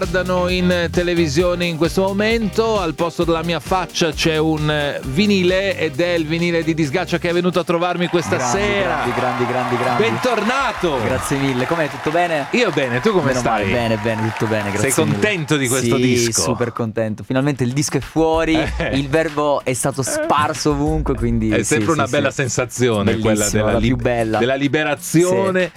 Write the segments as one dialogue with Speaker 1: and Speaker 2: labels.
Speaker 1: guardano in televisione in questo momento. Al posto della mia faccia c'è un vinile ed è il vinile di Disgaccia che è venuto a trovarmi questa sera.
Speaker 2: Grandi.
Speaker 1: Bentornato.
Speaker 2: Grazie mille. Com'è? Tutto bene?
Speaker 1: Io bene, tu come stai?
Speaker 2: Bene, tutto bene, grazie.
Speaker 1: Sei contento di questo disco?
Speaker 2: Sì, super contento. Finalmente il disco è fuori, il verbo è stato sparso ovunque, quindi
Speaker 1: è sempre una bella sensazione.
Speaker 2: Bellissimo,
Speaker 1: quella
Speaker 2: la più bella
Speaker 1: della liberazione,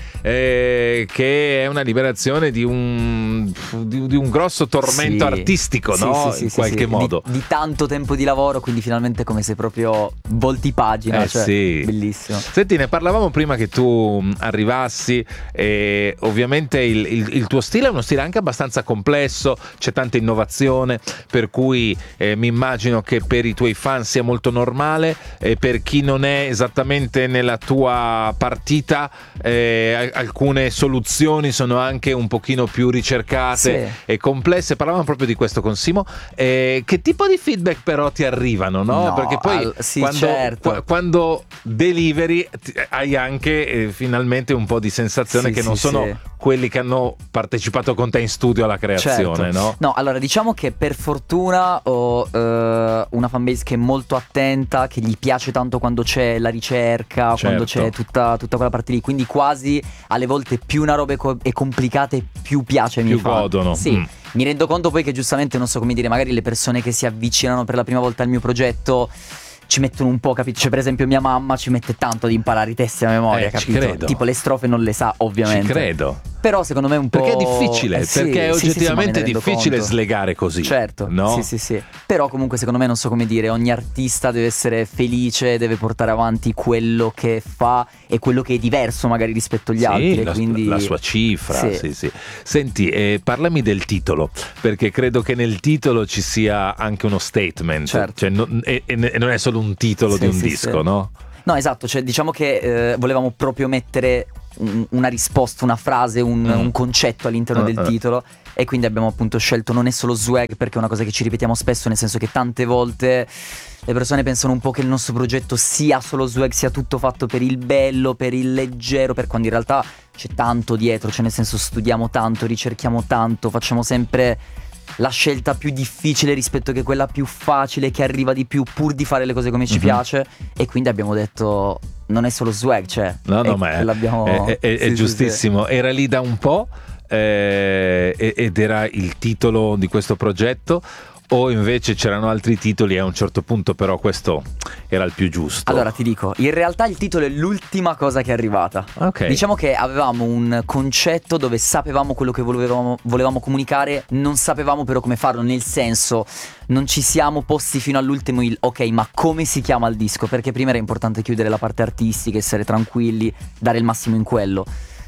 Speaker 1: che è una liberazione di un grosso tormento artistico, no? In qualche modo
Speaker 2: di tanto tempo di lavoro, quindi finalmente è come se proprio volti pagina, bellissimo.
Speaker 1: Senti, ne parlavamo prima che tu arrivassi, e ovviamente il tuo stile è uno stile anche abbastanza complesso, c'è tanta innovazione, per cui mi immagino che per i tuoi fan sia molto normale, e per chi non è esattamente nella tua partita, alcune soluzioni sono anche un pochino più ricercate e complesse. Parlavamo proprio di questo con Simo. Che tipo di feedback però ti arrivano, no? Perché poi quando deliveri hai anche finalmente un po' di sensazione che non sono quelli che hanno partecipato con te in studio alla creazione, no?
Speaker 2: No, allora diciamo che per fortuna ho una fanbase che è molto attenta, che gli piace tanto quando c'è la ricerca, quando c'è tutta quella parte lì, quindi quasi alle volte più una roba è complicata e più piace ai miei fan.
Speaker 1: Godono.
Speaker 2: Mi rendo conto poi che giustamente, non so come dire, magari le persone che si avvicinano per la prima volta al mio progetto ci mettono un po', capito? Cioè, per esempio mia mamma ci mette tanto ad imparare i testi a memoria, capito?
Speaker 1: Ci credo.
Speaker 2: Tipo le strofe non le sa, ovviamente.
Speaker 1: Ci credo.
Speaker 2: Però secondo me è un po'...
Speaker 1: Perché è difficile, perché è oggettivamente difficile slegare così.
Speaker 2: Certo,
Speaker 1: no?
Speaker 2: Sì. Però comunque secondo me, non so come dire, ogni artista deve essere felice, deve portare avanti quello che fa e quello che è diverso magari rispetto agli altri. Quindi
Speaker 1: la sua cifra, sì. Senti, parlami del titolo, perché credo che nel titolo ci sia anche uno statement.
Speaker 2: Certo.
Speaker 1: Cioè, non è solo un titolo di un disco, no?
Speaker 2: No, esatto, cioè diciamo che volevamo proprio mettere una risposta, una frase, un concetto all'interno del titolo, e quindi abbiamo appunto scelto Non è solo swag, perché è una cosa che ci ripetiamo spesso, nel senso che tante volte le persone pensano un po' che il nostro progetto sia solo swag, sia tutto fatto per il bello, per il leggero, per quando in realtà c'è tanto dietro, cioè nel senso studiamo tanto, ricerchiamo tanto, facciamo sempre la scelta più difficile rispetto che quella più facile, che arriva di più, pur di fare le cose come ci piace, e quindi abbiamo detto non è solo swag, cioè
Speaker 1: è giustissimo. Era lì da un po', ed era il titolo di questo progetto, o invece c'erano altri titoli e a un certo punto però questo era il più giusto?
Speaker 2: Allora ti dico, in realtà il titolo è l'ultima cosa che è arrivata. Diciamo che avevamo un concetto dove sapevamo quello che volevamo comunicare, non sapevamo però come farlo, nel senso non ci siamo posti fino all'ultimo ma come si chiama il disco? Perché prima era importante chiudere la parte artistica, essere tranquilli, dare il massimo in quello.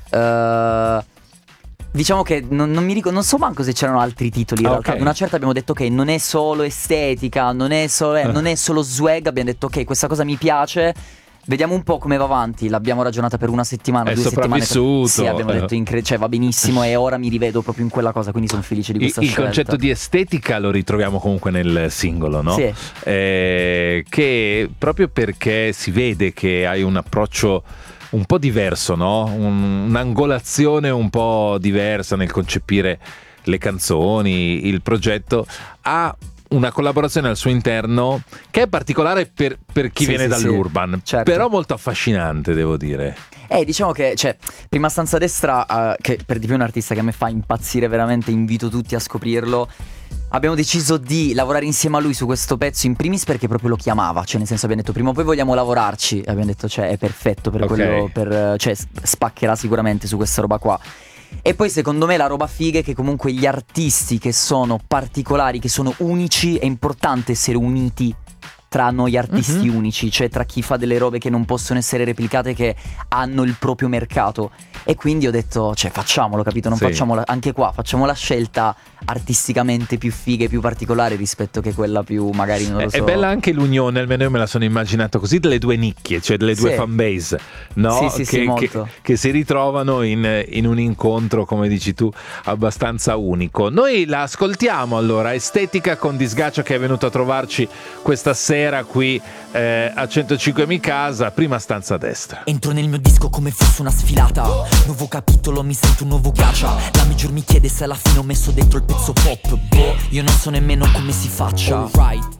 Speaker 2: Diciamo che non so manco se c'erano altri titoli in realtà. Ad una certa abbiamo detto non è solo estetica, non è solo swag. Abbiamo detto questa cosa mi piace, vediamo un po' come va avanti. L'abbiamo ragionata per una settimana, 2 settimane.
Speaker 1: Sì,
Speaker 2: abbiamo detto va benissimo, e ora mi rivedo proprio in quella cosa, quindi sono felice di questa scelta.
Speaker 1: Il concetto di estetica lo ritroviamo comunque nel singolo, no?
Speaker 2: Sì.
Speaker 1: Che proprio perché si vede che hai un approccio un po' diverso, no? Un'angolazione un po' diversa nel concepire le canzoni, il progetto. Ha una collaborazione al suo interno che è particolare per chi viene dall'urban,
Speaker 2: certo.
Speaker 1: Però molto affascinante, devo dire.
Speaker 2: Diciamo che Prima Stanza Destra, che per di più è un artista che a me fa impazzire veramente, invito tutti a scoprirlo. Abbiamo deciso di lavorare insieme a lui su questo pezzo, in primis perché proprio lo chiamava, cioè nel senso abbiamo detto prima o poi vogliamo lavorarci, e abbiamo detto è perfetto per quello, spaccherà sicuramente su questa roba qua. E poi secondo me la roba figa è che comunque gli artisti che sono particolari, che sono unici, è importante essere uniti tra noi artisti unici, cioè tra chi fa delle robe che non possono essere replicate, che hanno il proprio mercato. E quindi ho detto facciamolo, capito? Non facciamo anche qua facciamo la scelta artisticamente più figa e più particolare rispetto che quella più magari non lo so.
Speaker 1: È bella anche l'unione, almeno io me la sono immaginato così, delle due nicchie, cioè delle due fanbase, no? Che si ritrovano in un incontro, come dici tu, abbastanza unico. Noi la ascoltiamo allora, Estetica con Disgaccia, che è venuto a trovarci questa sera qui a 105 Mi Casa, prima stanza a destra.
Speaker 3: Entro nel mio disco come fosse una sfilata, nuovo capitolo, mi sento un nuovo Gacia. La maggior mi chiede se alla fine ho messo dentro il pezzo pop, boh, io non so nemmeno come si faccia. Alright.